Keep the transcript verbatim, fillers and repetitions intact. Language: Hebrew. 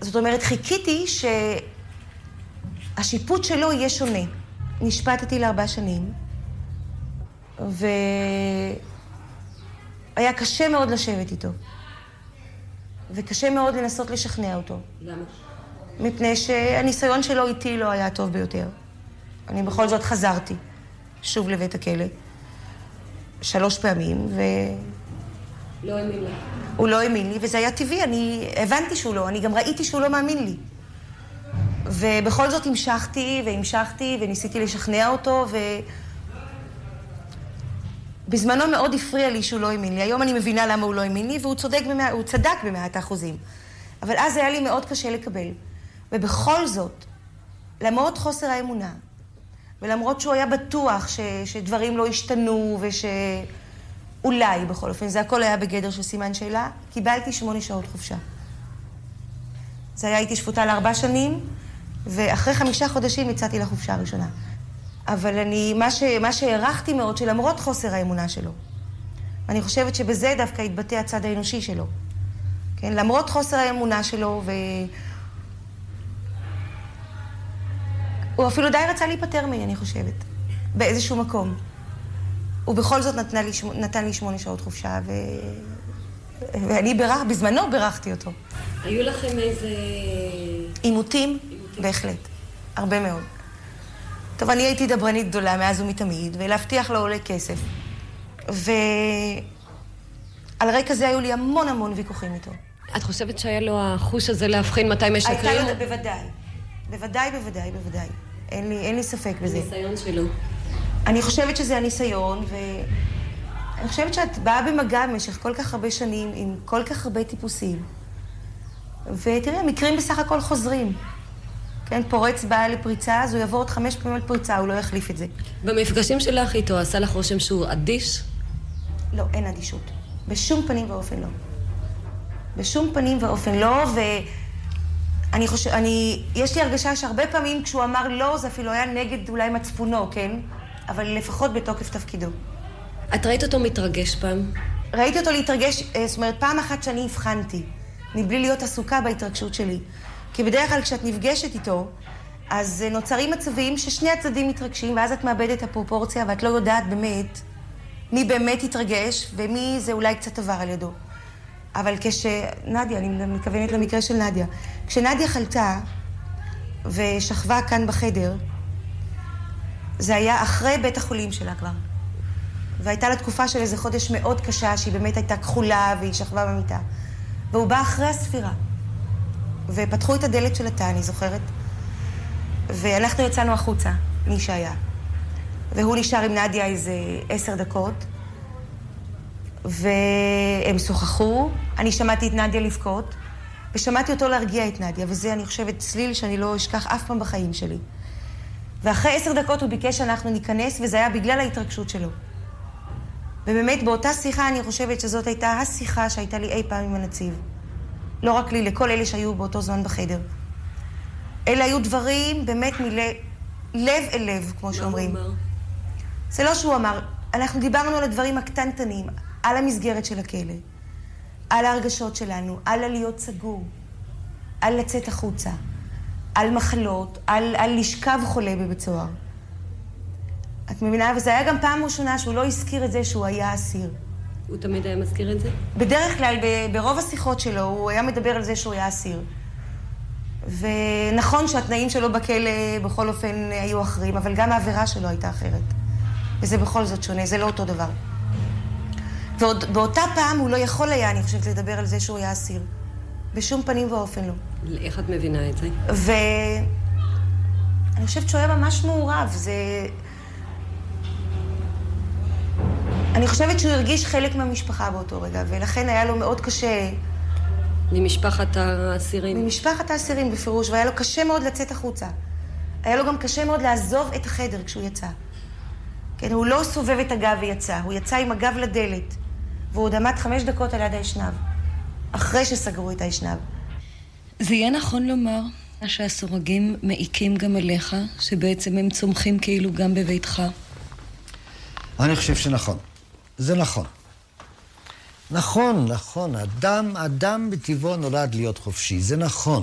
זאת אומרת, חיכיתי שהשיפוט שלו יהיה שונה. נשפטתי לארבע שנים, והיה קשה מאוד לשבת איתו. וקשה מאוד לנסות לשכנע אותו. למה? מפני שהניסיון שלו איתי לא היה הטוב ביותר. אני בכל זאת חזרתי שוב לבית הכלא. שלוש פעמים, ו... לא האמין לי. הוא לא האמין לי, וזה היה טבעי. אני הבנתי שהוא לא, אני גם ראיתי שהוא לא מאמין לי. ובכל זאת המשכתי והמשכתי וניסיתי לשכנע אותו, ו... בזמנו מאוד הפריע לי שהוא לא האמין לי. היום אני מבינה למה הוא לא האמין לי, והוא צודק במאה, הוא צדק במאת האחוזים. אבל אז היה לי מאוד קשה לקבל. ובכל זאת, למרות חוסר האמונה, ולמרות שהוא היה בטוח ש... שדברים לא השתנו, ושאולי בכל אופן, זה הכל היה בגדר של סימן שאלה, קיבלתי שמונה שעות חופשה. זה היה הייתי שפוטה לארבע שנים, ואחרי חמישה חודשים יצאתי לחופשה הראשונה. אבל אני, מה, ש, מה שהערכתי מאוד, שלמרות חוסר האמונה שלו, אני חושבת שבזה דווקא התבטא הצד האנושי שלו. כן? למרות חוסר האמונה שלו, ו... הוא אפילו די רצה להיפטר ממני, אני חושבת, באיזשהו מקום. הוא בכל זאת נתן לי, נתן לי שמונה שעות חופשה, ו... ואני ברח, בזמנו ברחתי אותו. היו לכם איזה... עימותים? בהחלט. הרבה מאוד. טוב, אני הייתי דברנית גדולה מאז ומתמיד, ולהבטיח לו עולה כסף. ועל רקע זה היו לי המון המון ויכוחים איתו. את חושבת שהיה לו החוש הזה להבחין מתי משקרים? הייתה לו, בוודאי. בוודאי, בוודאי, בוודאי. אין לי, אין לי ספק בזה. הניסיון שלו. אני חושבת שזה הניסיון, ואני חושבת שאת באה במגע במשך כל כך הרבה שנים, עם כל כך הרבה טיפוסים. ותראי, המקרים בסך הכל חוזרים. כן, פורץ בא לפריצה, אז הוא יעבור עוד חמש פעמים על פריצה, הוא לא יחליף את זה. במפגשים שלך איתו, עשה לך רושם שהוא אדיש? לא, אין אדישות. בשום פנים ואופן לא. בשום פנים ואופן לא, ואני חושב, אני, יש לי הרגשה שהרבה פעמים כשהוא אמר לא, זה אפילו היה נגד אולי מצפונו, כן? אבל לפחות בתוקף תפקידו. את ראית אותו מתרגש פעם? ראיתי אותו להתרגש, זאת אומרת, פעם אחת שאני הבחנתי, מבלי להיות עסוקה בהתרגשות שלי. כי בדרך כלל כשאת נפגשת איתו, אז נוצרים מצבים ששני הצדדים מתרגשים, ואז את מאבדת את הפרופורציה, ואת לא יודעת באמת מי באמת יתרגש, ומי זה אולי קצת עבר על ידו. אבל כשנדיה, אני מתכוונת למקרה של נדיה, כשנדיה חלתה ושכבה כאן בחדר, זה היה אחרי בית החולים שלה כבר. והייתה לה תקופה של איזה חודש מאוד קשה, שהיא באמת הייתה כחולה והיא שכבה במיטה. והוא בא אחרי הספירה. ופתחו את הדלת של התא, אני זוכרת. ואנחנו יצאנו החוצה, מי שהיה. והוא נשאר עם נדיה איזה עשר דקות. והם שוחחו. אני שמעתי את נדיה לבכות, ושמעתי אותו להרגיע את נדיה, וזה, אני חושבת, צליל שאני לא אשכח אף פעם בחיים שלי. ואחרי עשר דקות הוא ביקש שאנחנו ניכנס, וזה היה בגלל ההתרגשות שלו. ובאמת, באותה שיחה אני חושבת שזאת הייתה השיחה שהייתה לי אי פעם עם הנציב. לא רק לי, לכל אלה שהיו באותו זמן בחדר. אלה היו דברים באמת מלב אל לב, כמו שאומרים. מה הוא אמר? זה לא שהוא אמר. אנחנו דיברנו על הדברים הקטנטנים, על המסגרת של הכלא, על ההרגשות שלנו, על עליות סגור, על לצאת החוצה, על מחלות, על, על לשכב חולה בבית סוהר. את מבינה? וזה היה גם פעם ראשונה שהוא לא הזכיר את זה שהוא היה אסיר. הוא תמיד היה מזכיר את זה? בדרך כלל, ברוב השיחות שלו, הוא היה מדבר על זה שהוא היה אסיר. ונכון שהתנאים שלו בכלא בכל אופן היו אחרים, אבל גם העבירה שלו הייתה אחרת. וזה בכל זאת שונה, זה לא אותו דבר. ועוד באותה פעם הוא לא יכול היה, אני חושבת, לדבר על זה שהוא היה אסיר. בשום פנים ואופן לא. איך את מבינה את זה? ואני חושבת שהוא היה ממש מעורב. זה... אני חושבת שהוא הרגיש חלק מהמשפחה באותו רגע, ולכן היה לו מאוד קשה... ממשפחת האסירים? ממשפחת האסירים בפירוש, והיה לו קשה מאוד לצאת החוצה. היה לו גם קשה מאוד לעזוב את החדר כשהוא יצא. כן, הוא לא סובב את הגב ויצא, הוא יצא עם הגב לדלת, והוא עוד עמד חמש דקות על יד האשנב, אחרי שסגרו את האשנב. זה יהיה נכון לומר שהסורגים מעיקים גם אליך, שבעצם הם צומחים כאילו גם בביתך? אני חושב שנכון. זה נכון. נכון, נכון. אדם, אדם בטבעו נולד להיות חופשי. זה נכון.